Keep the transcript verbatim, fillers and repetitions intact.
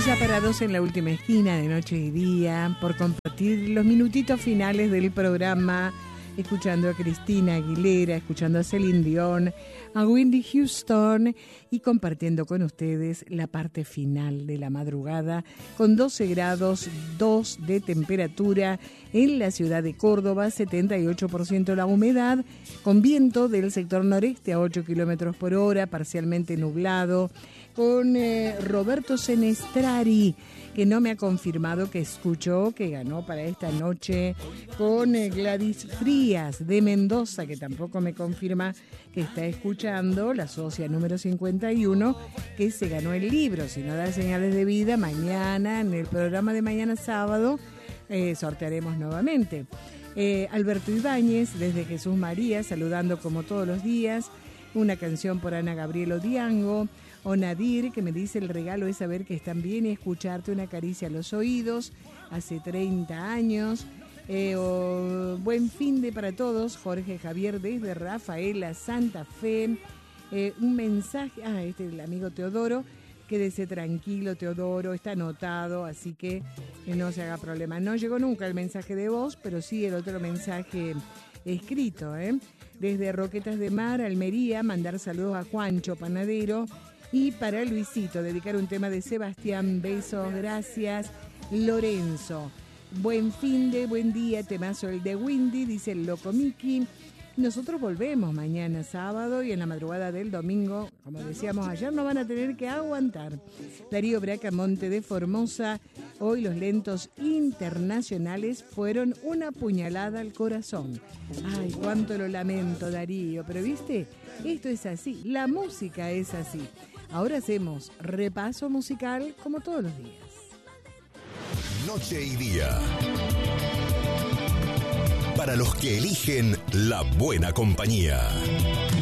ya parados en la última esquina de Noche y Día por compartir los minutitos finales del programa, escuchando a Cristina Aguilera, escuchando a Celine Dion, a Whitney Houston y compartiendo con ustedes la parte final de la madrugada con doce grados dos de temperatura en la ciudad de Córdoba, setenta y ocho por ciento la humedad, con viento del sector noreste a ocho kilómetros por hora, parcialmente nublado, con eh, Roberto Senestrari, que no me ha confirmado que escuchó, que ganó para esta noche, con eh, Gladys Frías de Mendoza, que tampoco me confirma que está escuchando, la socia número cincuenta y uno, que se ganó el libro. Si no da señales de vida, mañana, en el programa de mañana sábado, eh, sortearemos nuevamente. Eh, Alberto Ibáñez, desde Jesús María, saludando como todos los días, una canción por Ana Gabriel Odiango. O Nadir, que me dice: el regalo es saber que están bien y escucharte, una caricia a los oídos, hace treinta años. Eh, o, buen fin de para todos, Jorge Javier desde Rafaela, Santa Fe. Eh, un mensaje, ah, este es el amigo Teodoro: quédese tranquilo, Teodoro, está anotado, así que eh, no se haga problema. No llegó nunca el mensaje de voz, pero sí el otro mensaje escrito, ¿eh? Desde Roquetas de Mar, Almería, mandar saludos a Juancho Panadero. Y para Luisito, dedicar un tema de Sebastián. Besos, gracias. Lorenzo, buen fin de, buen día, temazo el de Windy, dice el Loco Miki. Nosotros volvemos mañana sábado y en la madrugada del domingo, como decíamos ayer, no van a tener que aguantar. Darío Bracamonte de Formosa: hoy los lentos internacionales fueron una puñalada al corazón. Ay, cuánto lo lamento, Darío, pero viste, esto es así, la música es así. Ahora hacemos repaso musical como todos los días. Noche y Día. Para los que eligen la buena compañía.